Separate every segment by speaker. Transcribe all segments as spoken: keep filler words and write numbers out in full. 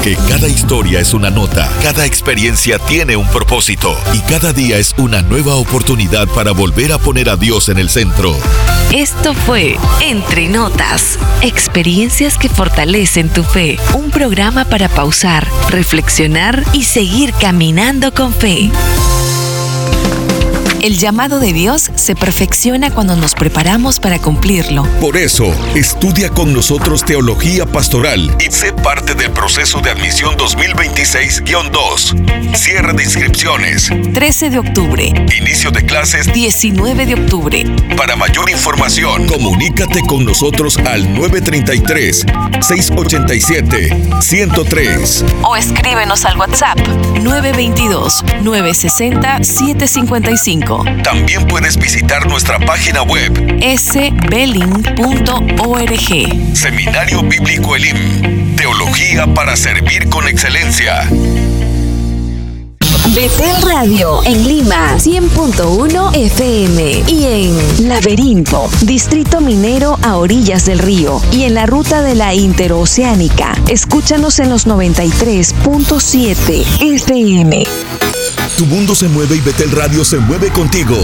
Speaker 1: Porque cada historia es una nota, cada experiencia tiene un propósito y cada día es una nueva oportunidad para volver a poner a Dios en el centro.
Speaker 2: Esto fue Entre Notas, experiencias que fortalecen tu fe. Un programa para pausar, reflexionar y seguir caminando con fe. El llamado de Dios se perfecciona cuando nos preparamos para cumplirlo.
Speaker 1: Por eso, estudia con nosotros Teología Pastoral y sé parte del proceso de admisión dos mil veintiséis guión dos. Cierre de inscripciones.
Speaker 2: trece de octubre.
Speaker 1: Inicio de clases.
Speaker 2: diecinueve de octubre.
Speaker 1: Para mayor información, comunícate con nosotros al nueve tres tres, seis ocho siete, uno cero tres.
Speaker 2: O escríbenos al WhatsApp nueve dos dos, nueve seis cero, siete cinco cinco.
Speaker 1: También puedes visitar nuestra página web
Speaker 2: s belling punto org.
Speaker 1: Seminario Bíblico Elim. Teología para servir con excelencia.
Speaker 3: Betel Radio en Lima, cien punto uno F M, y en Laberinto, Distrito Minero a orillas del río, y en la ruta de la Interoceánica. Escúchanos en los noventa y tres punto siete F M.
Speaker 1: Tu mundo se mueve y Betel Radio se mueve contigo.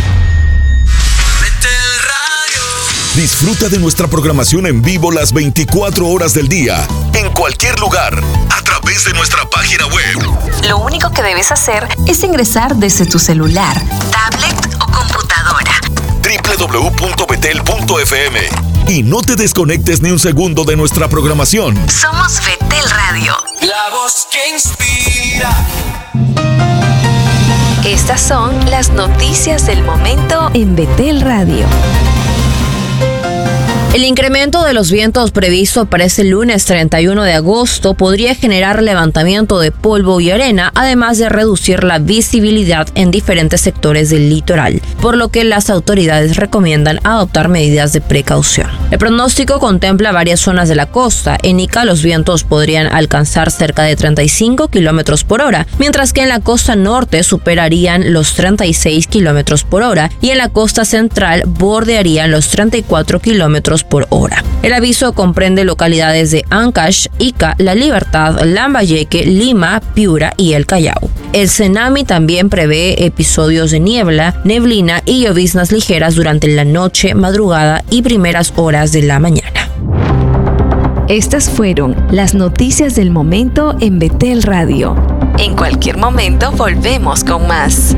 Speaker 1: Disfruta de nuestra programación en vivo las veinticuatro horas del día, en cualquier lugar, a través de nuestra página web.
Speaker 3: Lo único que debes hacer es ingresar desde tu celular, tablet o computadora.
Speaker 1: doble u doble u doble u punto betel punto f m. Y no te desconectes ni un segundo de nuestra programación.
Speaker 3: Somos Betel Radio.
Speaker 4: La voz que inspira.
Speaker 3: Estas son las noticias del momento en Betel Radio.
Speaker 5: El incremento de los vientos previsto para este lunes treinta y uno de agosto podría generar levantamiento de polvo y arena, además de reducir la visibilidad en diferentes sectores del litoral, por lo que las autoridades recomiendan adoptar medidas de precaución. El pronóstico contempla varias zonas de la costa. En Ica los vientos podrían alcanzar cerca de treinta y cinco kilómetros por hora, mientras que en la costa norte superarían los treinta y seis kilómetros por hora y en la costa central bordearían los treinta y cuatro kilómetros por hora. El aviso comprende localidades de Ancash, Ica, La Libertad, Lambayeque, Lima, Piura y El Callao. El CENAMI también prevé episodios de niebla, neblina y lloviznas ligeras durante la noche, madrugada y primeras horas de la mañana.
Speaker 3: Estas fueron las noticias del momento en Betel Radio.
Speaker 2: En cualquier momento volvemos con más.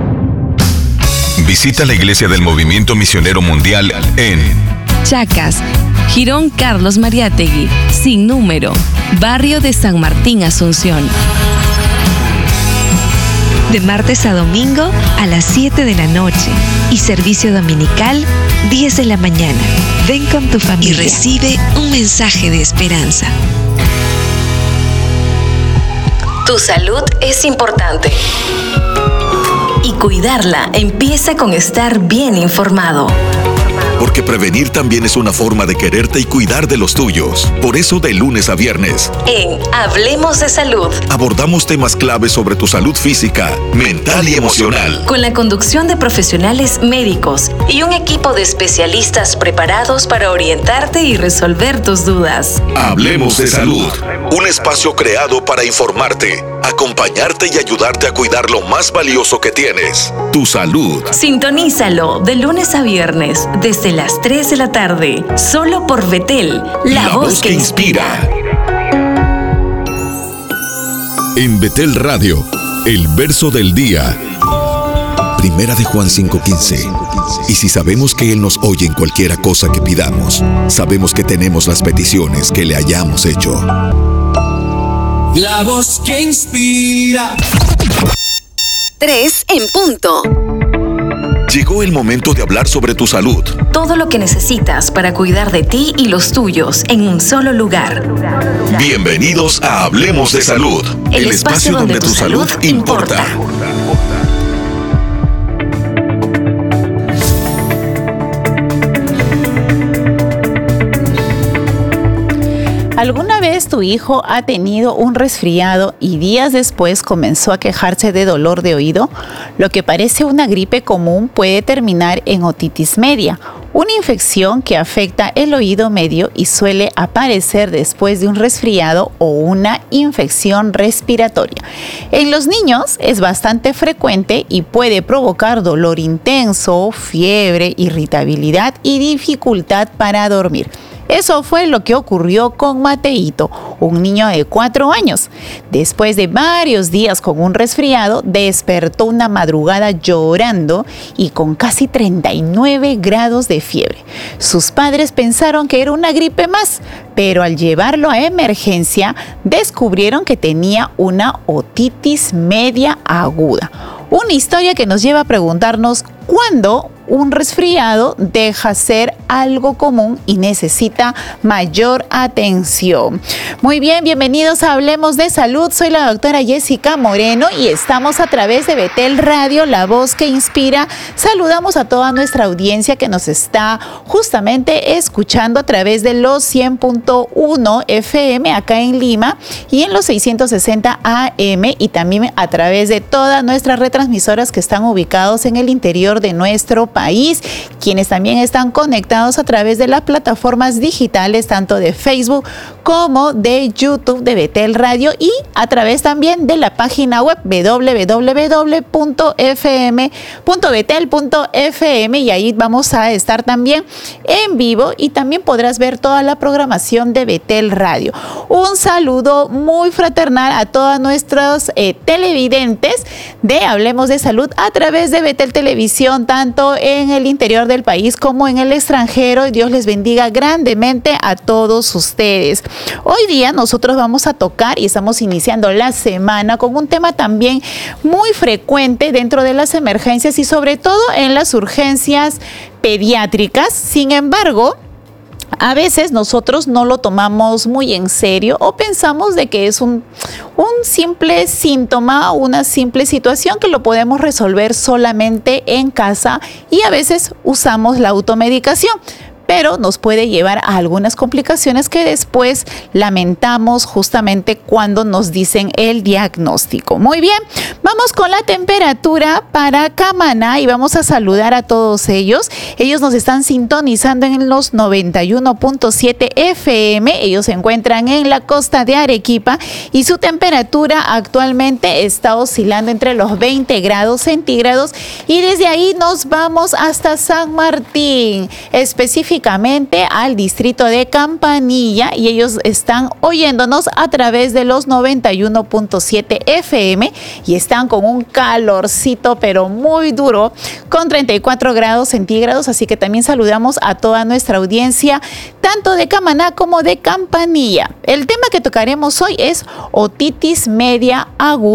Speaker 1: Visita la Iglesia del Movimiento Misionero Mundial en
Speaker 2: Chacas, Girón Carlos Mariátegui, sin número, barrio de San Martín, Asunción.
Speaker 3: De martes a domingo a las siete de la noche y servicio dominical diez de la mañana. Ven con tu familia y recibe un mensaje de esperanza. Tu salud es importante y cuidarla empieza con estar bien informado.
Speaker 1: Porque prevenir también es una forma de quererte y cuidar de los tuyos. Por eso, de lunes a viernes,
Speaker 3: en Hablemos de Salud,
Speaker 1: abordamos temas claves sobre tu salud física, mental y emocional.
Speaker 3: con la conducción de profesionales médicos y un equipo de especialistas preparados para orientarte y resolver tus dudas.
Speaker 1: Hablemos de Salud, un espacio creado para informarte, acompañarte y ayudarte a cuidar lo más valioso que tienes, tu salud.
Speaker 3: Sintonízalo de lunes a viernes desde las tres de la tarde, solo por Betel, la,
Speaker 1: La
Speaker 3: voz,
Speaker 1: voz
Speaker 3: que,
Speaker 1: que
Speaker 3: inspira.
Speaker 1: En Betel Radio, el verso del día. Primera de Juan cinco quince. Y si sabemos que Él nos oye en cualquiera cosa que pidamos, sabemos que tenemos las peticiones que le hayamos hecho.
Speaker 4: La voz que inspira.
Speaker 3: Tres en punto.
Speaker 1: Llegó el momento de hablar sobre tu salud.
Speaker 3: Todo lo que necesitas para cuidar de ti y los tuyos en un solo lugar.
Speaker 1: Bienvenidos a Hablemos de Salud, el, el espacio donde, donde tu salud importa.
Speaker 6: ¿Alguna vez tu hijo ha tenido un resfriado y días después comenzó a quejarse de dolor de oído? Lo que parece una gripe común puede terminar en otitis media, una infección que afecta el oído medio y suele aparecer después de un resfriado o una infección respiratoria. En los niños es bastante frecuente y puede provocar dolor intenso, fiebre, irritabilidad y dificultad para dormir. Eso fue lo que ocurrió con Mateito, un niño de cuatro años. Después de varios días con un resfriado, despertó una madrugada llorando y con casi treinta y nueve grados de fiebre. Sus padres pensaron que era una gripe más, pero al llevarlo a emergencia, descubrieron que tenía una otitis media aguda. Una historia que nos lleva a preguntarnos cuándo un resfriado deja ser algo común y necesita mayor atención. Muy bien, bienvenidos a Hablemos de Salud. Soy la doctora Jessica Moreno y estamos a través de Betel Radio, la voz que inspira. Saludamos a toda nuestra audiencia que nos está justamente escuchando a través de los cien punto uno F M acá en Lima y en los seiscientos sesenta A M y también a través de todas nuestras retransmisoras que están ubicados en el interior de nuestro país, quienes también están conectados a través de las plataformas digitales tanto de Facebook como de YouTube de Betel Radio y a través también de la página web doble u doble u doble u punto f m punto betel punto f m y ahí vamos a estar también en vivo y también podrás ver toda la programación de Betel Radio. Un saludo muy fraternal a todos nuestros eh, televidentes de Hablemos de Salud a través de Betel Televisión, tanto en el interior del país como en el extranjero, y Dios les bendiga grandemente a todos ustedes. Hoy día nosotros vamos a tocar y estamos iniciando la semana con un tema también muy frecuente dentro de las emergencias y sobre todo en las urgencias pediátricas. Sin embargo, a veces nosotros no lo tomamos muy en serio o pensamos de que es un, un simple síntoma, una simple situación que lo podemos resolver solamente en casa y a veces usamos la automedicación. Pero nos puede llevar a algunas complicaciones que después lamentamos justamente cuando nos dicen el diagnóstico. Muy bien, vamos con la temperatura para Camaná y vamos a saludar a todos ellos. Ellos nos están sintonizando en los noventa y uno punto siete F M. Ellos se encuentran en la costa de Arequipa y su temperatura actualmente está oscilando entre los veinte grados centígrados y desde ahí nos vamos hasta San Martín, específicamente al distrito de Campanilla, y ellos están oyéndonos a través de los noventa y uno punto siete F M y están con un calorcito pero muy duro con treinta y cuatro grados centígrados, así que también saludamos a toda nuestra audiencia tanto de Camaná como de Campanilla. El tema que tocaremos hoy es otitis media aguda.